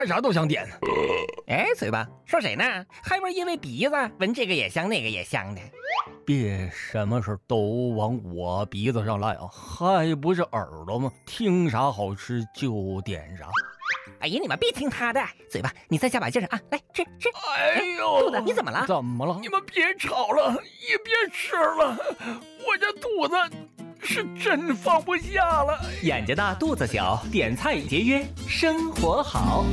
啥都想点。 哎，嘴巴说谁呢？还不是因为鼻子闻这个也香，那个也香的。 别什么事都往我鼻子上赖啊，还不是耳朵吗？听啥好吃就点啥。 哎呀，你们别听他的，嘴巴，你在加把劲儿啊！来吃。 哎呦， 肚子，你怎么了？ 怎么了？你们别吵了，也别吃了，我这肚子是真放不下了。 眼睛大肚子小，点菜节约，生活好。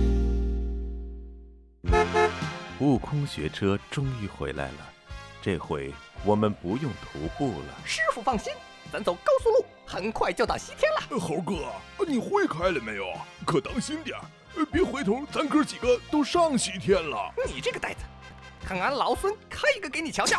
悟空学车终于回来了，这回我们不用徒步了。 师傅放心，咱走高速路，很快就到西天了。 猴哥，你会开了没有？可当心点，别回头咱哥几个都上西天了。 你这个呆子，看俺老孙开一个给你瞧瞧。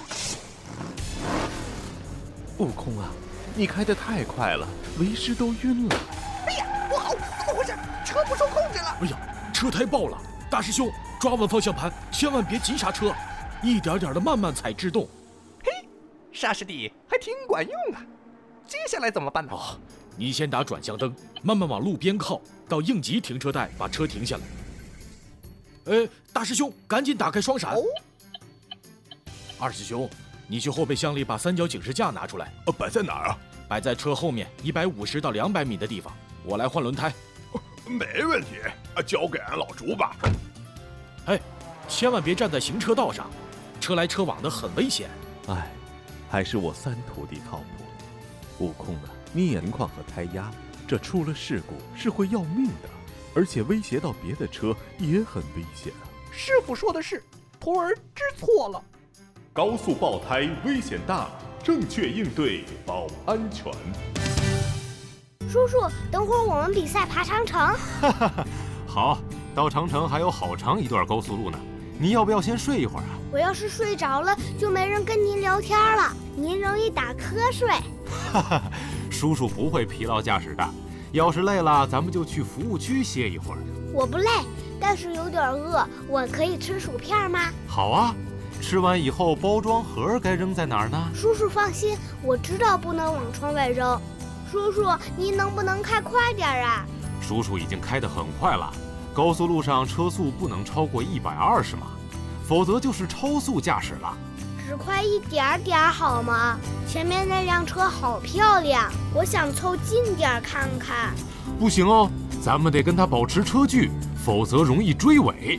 悟空啊，你开得太快了，为师都晕了。 哎呀，不好，怎么回事？车不受控制了。 哎呀，车胎爆了！大师兄，抓稳方向盘，千万别急刹车，一点点的慢慢踩制动。 嘿，刹师弟还挺管用啊。接下来怎么办呢？ 你先打转向灯，慢慢往路边靠，到应急停车带把车停下来。大师兄，赶紧打开双闪。二师兄，你去后备箱里把三角警示架拿出来。 摆在哪儿啊？摆在车后面150到200米的地方，我来换轮胎。 没问题，交给俺老朱吧。 哎，千万别站在行车道上，车来车往的很危险。 哎，还是我三徒弟靠谱。悟空啊，你眼况和胎压，这出了事故是会要命的，而且威胁到别的车也很危险啊。 师傅说的是，徒儿知错了。 高速爆胎危险大，正确应对保安全。 叔叔，等会儿我们比赛爬长城。 好，到长城还有好长一段高速路呢，你要不要先睡一会儿啊？ 我要是睡着了，就没人跟您聊天了，您容易打瞌睡。 叔叔不会疲劳驾驶的，要是累了，咱们就去服务区歇一会儿。 我不累，但是有点饿，我可以吃薯片吗？ 好啊，吃完以后包装盒该扔在哪儿呢？ 叔叔放心，我知道不能往窗外扔。叔叔，您能不能开快点啊？ 叔叔已经开得很快了，高速路上车速不能超过120码，否则就是超速驾驶了。 只快一点点好吗？前面那辆车好漂亮，我想凑近点看看。 不行哦，咱们得跟他保持车距，否则容易追尾。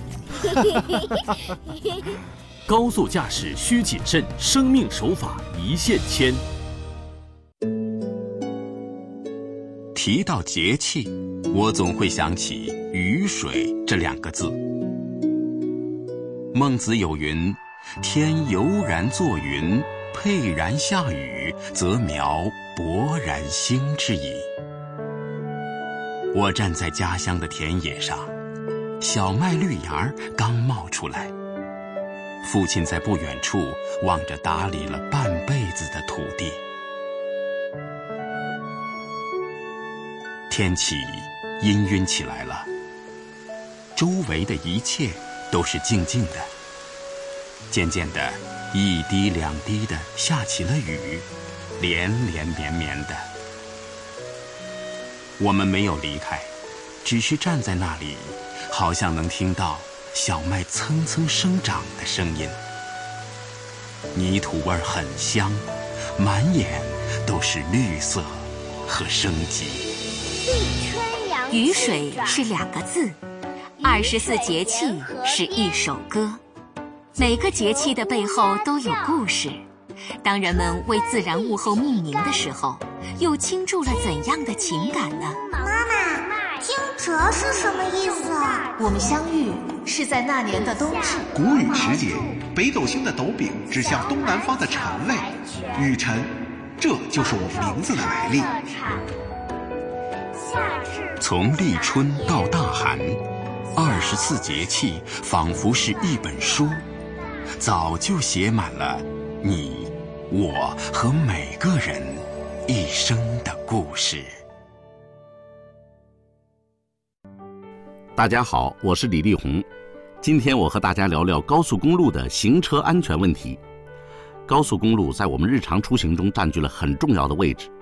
高速驾驶需谨慎，生命守法一线牵。 提到节气，我总会想起雨水这2个字。孟子有云：天悠然作云，沛然下雨，则苗勃然兴之矣。我站在家乡的田野上，小麦绿芽刚冒出来，父亲在不远处望着打理了半辈子的土地。天气氤氲起来了，周围的一切都是静静的。渐渐的，一滴两滴的下起了雨，连连绵绵的。我们没有离开，只是站在那里，好像能听到小麦蹭蹭生长的声音。泥土味很香，满眼都是绿色和生机。 雨水是2个字，24节气是一首歌。每个节气的背后都有故事。当人们为自然物候命名的时候，又倾注了怎样的情感呢？ 妈妈，惊蛰是什么意思啊？ 我们相遇是在那年的冬至。 谷雨时节，北斗星的斗柄指向东南方的辰位，雨辰，这就是我名字的来历。 从立春到大寒，24节气仿佛是一本书，早就写满了你、我和每个人一生的故事。 大家好，我是李立红。今天我和大家聊聊高速公路的行车安全问题。高速公路在我们日常出行中占据了很重要的位置，